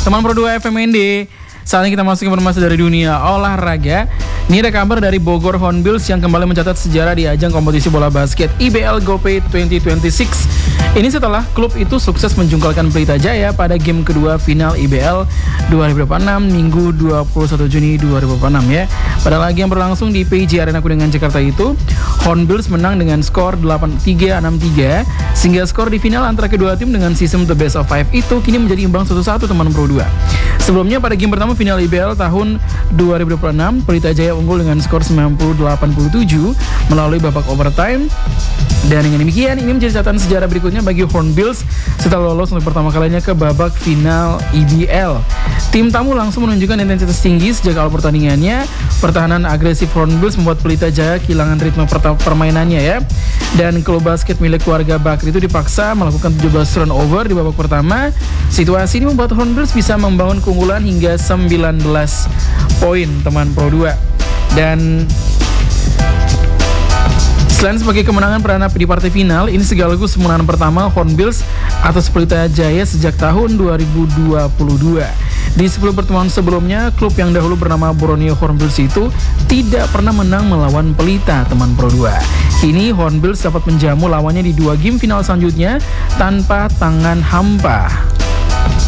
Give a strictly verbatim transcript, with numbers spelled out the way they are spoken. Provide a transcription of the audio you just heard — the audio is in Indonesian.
Teman Pro dua F M N D, saat ini kita masuk informasi dari dunia olahraga. Ini ada kabar dari Bogor Hornbills yang kembali mencatat sejarah di ajang kompetisi bola basket I B L GoPay dua ribu dua puluh enam. Ini setelah klub itu sukses menjungkalkan Pelita Jaya pada game kedua final I B L dua ribu dua puluh enam Minggu dua puluh satu Juni dua ribu dua puluh enam ya. Pada laga yang berlangsung di P J Arena Kuningan Jakarta itu, Hornbills menang dengan skor delapan tiga enam tiga, sehingga skor di final antara kedua tim dengan sistem the best of five itu kini menjadi imbang satu satu teman Pro dua. Sebelumnya pada game pertama final I B L tahun dua ribu dua puluh enam, Pelita Jaya unggul dengan skor sembilan puluh delapan puluh tujuh melalui babak overtime. Dan dengan demikian, ini menjadi catatan sejarah berikutnya bagi Hornbills setelah lolos untuk pertama kalinya ke babak final I B L. Tim tamu langsung menunjukkan intensitas tinggi sejak awal pertandingannya. Pertahanan agresif Hornbills membuat Pelita Jaya kehilangan ritme permainannya ya. Dan klub basket milik keluarga Bakri itu dipaksa melakukan tujuh belas turnover di babak pertama. Situasi ini membuat Hornbills bisa membangun keunggulan hingga sembilan belas poin teman Pro dua. Dan selain sebagai kemenangan perdana di partai final, ini sekaligus kemenangan pertama Hornbills atas Pelita Jaya sejak tahun dua ribu dua puluh dua. Di sepuluh pertemuan sebelumnya, klub yang dahulu bernama Borneo Hornbills itu tidak pernah menang melawan Pelita teman Pro dua. Kini Hornbills dapat menjamu lawannya di dua game final selanjutnya tanpa tangan hampa.